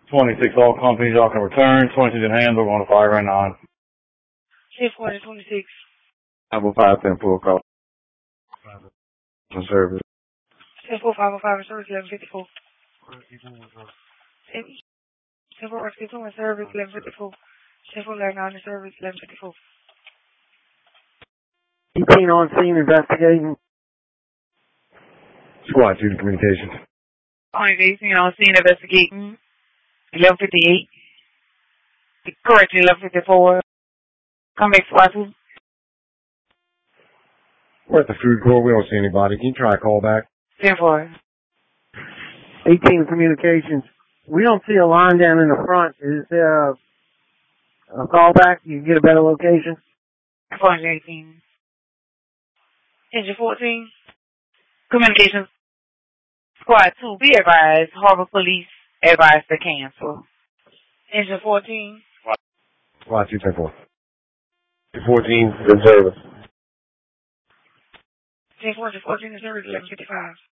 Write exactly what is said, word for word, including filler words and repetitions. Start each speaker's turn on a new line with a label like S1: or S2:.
S1: twenty-six, all companies, y'all can return. twenty-six in hand, we're going to fire right nine.
S2: ten four twenty-six.
S3: five oh five, ten four, call. Service.
S2: ten four, five oh five, service, eleven fifty-four. ten four, fifty-two in service, eleven fifty-four. ten four, eleven nine in service, eleven fifty-four.
S4: eighteen on scene investigating.
S3: Squad two to communications.
S2: eighteen on scene investigating. eleven fifty-eight. Correct, eleven fifty-four. Come back, squad two.
S3: We're at the food court. We don't see anybody. Can you try a call back?
S2: ten four.
S4: eighteen communications. We don't see a line down in the front. Is there a, a callback? You can get a better location?
S2: four eighteen. Engine fourteen. Communications. Squad two, be advised. Harbor Police advised to cancel. Engine fourteen.
S3: Squad two, ten four. fourteen, in service.
S2: ten four, fourteen in service, eleven fifty-five.